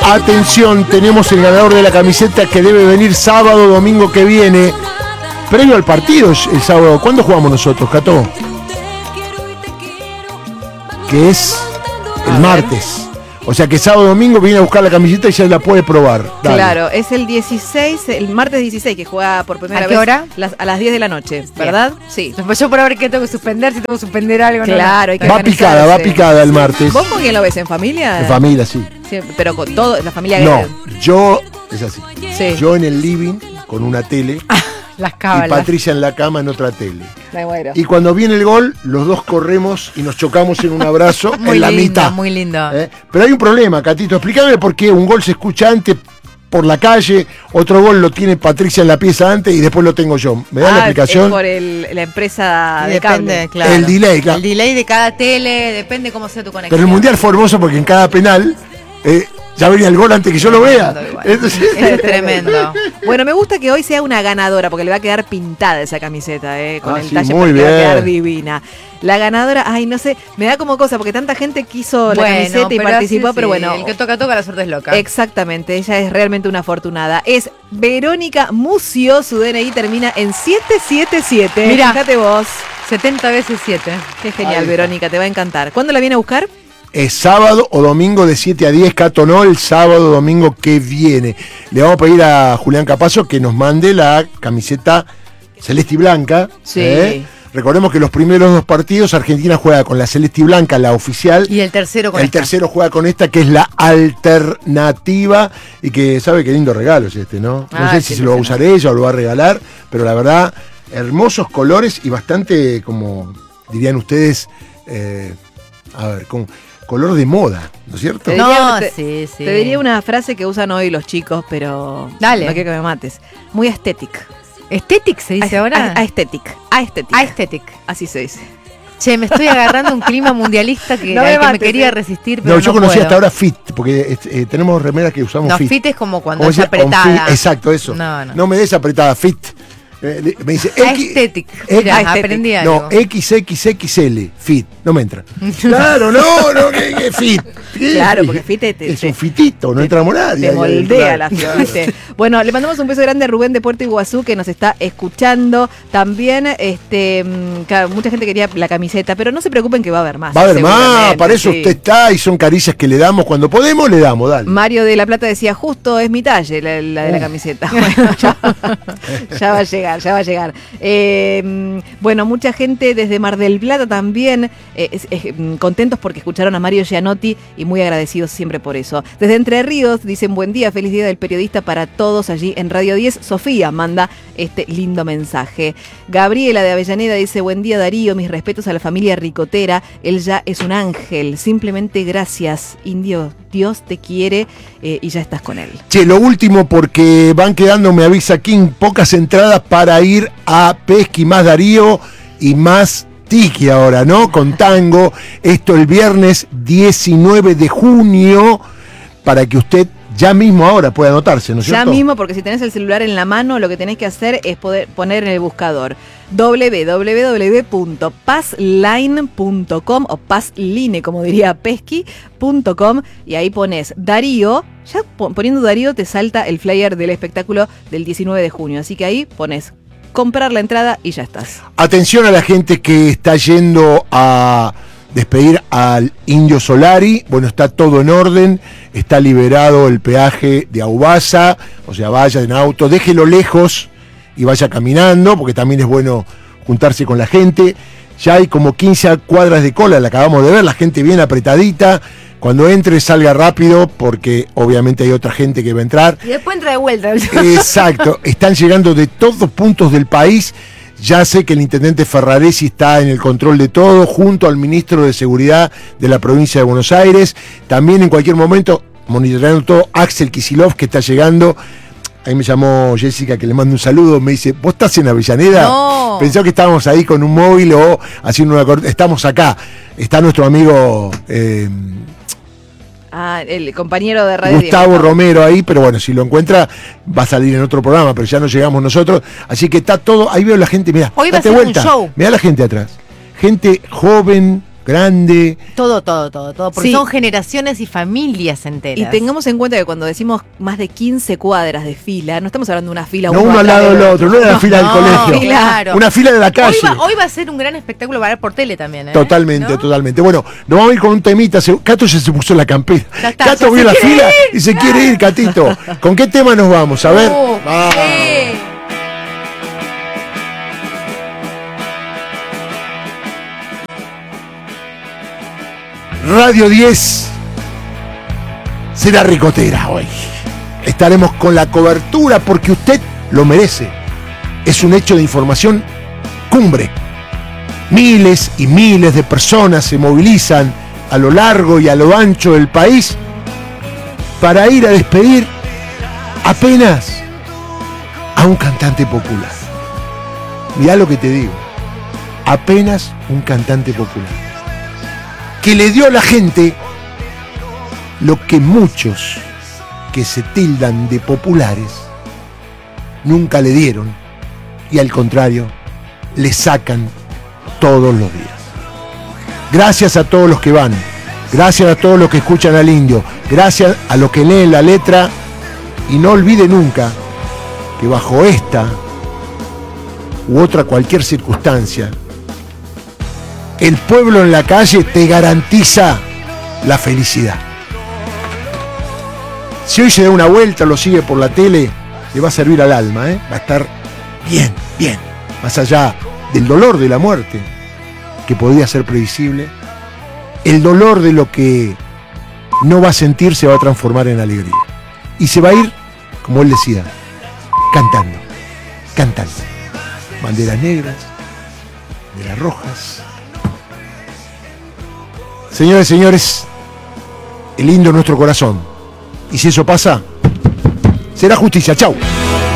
Atención, tenemos el ganador de la camiseta que debe venir sábado, domingo que viene. Previo al partido el sábado. ¿Cuándo jugamos nosotros, Cato? Que es el martes. O sea que sábado, domingo viene a buscar la camiseta y ya la puede probar. Dale. Claro, es el 16, el martes 16 que juega por primera vez. ¿A qué hora? A las 10 de la noche, ¿verdad? Sí. Después yo por ver qué tengo que suspender, si tengo que suspender algo. Claro, hay que va picada el martes. ¿Vos con quién lo ves? ¿En familia? En familia, sí. Sí, pero con todo, la familia. No, yo, es así. Sí. Yo en el living con una tele. Las cábalas. Y Patricia en la cama en otra tele. Me muero. Y cuando viene el gol, los dos corremos y nos chocamos en un abrazo Muy en la lindo, mitad. muy lindo. Pero hay un problema, Catito. Explícame por qué un gol se escucha antes por la calle, otro gol lo tiene Patricia en la pieza antes y después lo tengo yo. ¿Me da la explicación? Es por la empresa de Depende, cable. claro. El delay, claro. El delay de cada tele, depende cómo sea tu conexión. Pero el Mundial fue hermoso porque en cada penal ya venía el gol antes que yo lo vea. Entonces, Es tremendo. Bueno, me gusta que hoy sea una ganadora porque le va a quedar pintada esa camiseta, con el sí, talle muy porque va a bien. quedar divina. La ganadora, ay, no sé, me da como cosa porque tanta gente quiso la camiseta y pero participó, así, pero sí, bueno. el que toca, la suerte es loca. Exactamente, ella es realmente una afortunada. Es Verónica Mucio, su DNI termina en 777. Mirá. Fíjate vos. 70 veces 7. Qué genial, Ahí está. Verónica, te va a encantar. ¿Cuándo la viene a buscar? es sábado o domingo de 7 a 10, Cato, no el sábado o domingo que viene. Le vamos a pedir a Julián Capazo que nos mande la camiseta celeste y blanca. Sí. Recordemos que los primeros dos partidos Argentina juega con la celeste y blanca, la oficial. Y el tercero con El esta. tercero juega con esta, que es la alternativa. Y que sabe qué lindo regalo es este, ¿no? No sé si se lo va a usar ella o lo va a regalar, pero la verdad, hermosos colores y bastante, como dirían ustedes, a ver, con color de moda, ¿no es cierto? Sí. Te diría una frase que usan hoy los chicos, pero Dale. no quiero que me mates. Muy aesthetic. ¿Aesthetic se dice ahora? Aesthetic. Aesthetic. Aesthetic. Así se dice. Che, me estoy agarrando un clima mundialista que, No me al que me mates, quería resistir, pero No, yo conocí puedo. hasta ahora Fit, porque tenemos remeras que usamos No, Fit. fit es como cuando ¿Cómo es se llama? Con apretada. fit, exacto, eso. No. Me des apretada, Fit. Me dice Aesthetic. Mirá, aprendí algo. No, XXXL, Fit. No me entra. Claro, no, que Fit. Claro, porque Fit es un fitito, no entramos nadie. Te moldea la fiesta. Bueno, le mandamos un beso grande a Rubén de Puerto Iguazú que nos está escuchando. También, claro, mucha gente quería la camiseta, pero no se preocupen que va a haber más. Va a haber más, seguramente, para eso sí. usted está y son caricias que le damos. Cuando podemos, le damos, dale. Mario de La Plata decía, justo es mi talle la de la camiseta. Bueno, ya va a llegar. Bueno, mucha gente desde Mar del Plata también contentos porque escucharon a Mario Gianotti y muy agradecidos siempre por eso. Desde Entre Ríos dicen buen día, feliz día del periodista para todos allí en Radio 10. Sofía manda este lindo mensaje. Gabriela de Avellaneda dice buen día Darío, mis respetos a la familia ricotera, él ya es un ángel, simplemente gracias, indio, Dios te quiere y ya estás con él. Che, lo último, porque van quedando, me avisa King, pocas entradas para ir a Pesqui, más Darío y más Tiki ahora, ¿no? Con tango. Esto el viernes 19 de junio, para que usted ya mismo ahora pueda anotarse, ¿no es cierto? Ya mismo, porque si tenés el celular en la mano, lo que tenés que hacer es poder poner en el buscador www.passline.com o passline, como diría Pesqui.com, y ahí pones Darío. Ya poniendo Darío te salta el flyer del espectáculo del 19 de junio, así que ahí pones comprar la entrada y ya estás. Atención a la gente que está yendo a despedir al Indio Solari. Bueno, está todo en orden, está liberado el peaje de Aubasa, o sea, vaya en auto, déjelo lejos y vaya caminando, porque también es bueno juntarse con la gente. Ya hay como 15 cuadras de cola, la acabamos de ver, la gente bien apretadita. Cuando entre, salga rápido, porque obviamente hay otra gente que va a entrar. Y después entra de vuelta. Exacto, están llegando de todos puntos del país. Ya sé que el intendente Ferraresi está en el control de todo, junto al ministro de Seguridad de la provincia de Buenos Aires. También en cualquier momento, monitoreando todo, Axel Kicillof, que está llegando. Ahí me llamó Jessica, que le mando un saludo. Me dice, ¿vos estás en Avellaneda? No. Pensó que estábamos ahí con un móvil o haciendo una corte. Estamos acá. Está nuestro amigo El compañero de Radio Gustavo 10. Romero ahí, pero bueno, si lo encuentra va a salir en otro programa, pero ya no llegamos nosotros, así que está todo, ahí veo la gente, mirá, Hoy va a date ser un vuelta, show. mirá la gente atrás, gente joven, grande. Todo, porque Sí. son generaciones y familias enteras. Y tengamos en cuenta que cuando decimos más de 15 cuadras de fila, no estamos hablando de una fila No uno al lado del otro, no era la fila del colegio. Claro. Una fila de la calle. Hoy va a ser un gran espectáculo para ver por tele también, ¿eh? Totalmente, ¿no? totalmente. Bueno, nos vamos a ir con un temita. Cato ya se puso la campera. Ya está, Cato ya vio se la quiere fila ir, y se quiere ir, Catito. ¿Con qué tema nos vamos? A ver. Vamos. Sí. Radio 10 será ricotera hoy. Estaremos con la cobertura porque usted lo merece. Es un hecho de información cumbre. Miles y miles de personas se movilizan a lo largo y a lo ancho del país para ir a despedir apenas a un cantante popular. Mirá lo que te digo. Apenas un cantante popular. Que le dio a la gente lo que muchos que se tildan de populares nunca le dieron y al contrario le sacan todos los días. Gracias a todos los que van, gracias a todos los que escuchan al Indio, gracias a los que leen la letra y no olvide nunca que bajo esta u otra cualquier circunstancia el pueblo en la calle te garantiza la felicidad. Si hoy se da una vuelta, lo sigue por la tele, le va a servir al alma, ¿eh? Va a estar bien, bien. Más allá del dolor de la muerte, que podía ser previsible, el dolor de lo que no va a sentir se va a transformar en alegría. Y se va a ir, como él decía, cantando, cantando. Banderas negras, banderas rojas. Señores, señores, el Indio es nuestro corazón. Y si eso pasa, será justicia. Chau.